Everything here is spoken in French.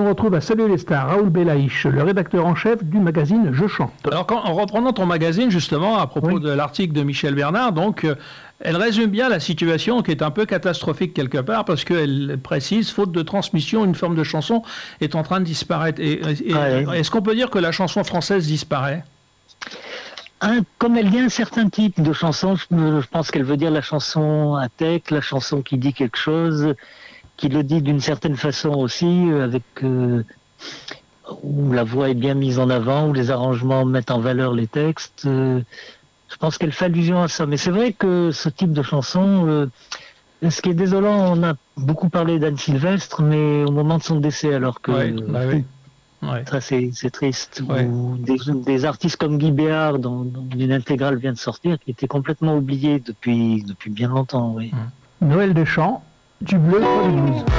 on retrouve à Salut les stars Raoul Belaïch, le rédacteur en chef du magazine Je chante. Alors, en reprenant ton magazine, justement, à propos de l'article de Michel Bernard, donc, elle résume bien la situation qui est un peu catastrophique quelque part, parce qu'elle précise, faute de transmission, une forme de chanson est en train de disparaître. Est-ce qu'on peut dire que la chanson française disparaît ? Comme elle dit un certain type de chanson, je pense qu'elle veut dire la chanson à texte, la chanson qui dit quelque chose, qui le dit d'une certaine façon aussi, avec où la voix est bien mise en avant, où les arrangements mettent en valeur les textes. Je pense qu'elle fait allusion à ça. Mais c'est vrai que ce type de chanson, ce qui est désolant, on a beaucoup parlé d'Anne Sylvestre, mais au moment de son décès, alors que ça c'est triste. Ouais. Ou des artistes comme Guy Béard, dont une intégrale vient de sortir, qui était complètement oublié depuis bien longtemps. Oui. Noël Deschamps, du bleu pour le blues.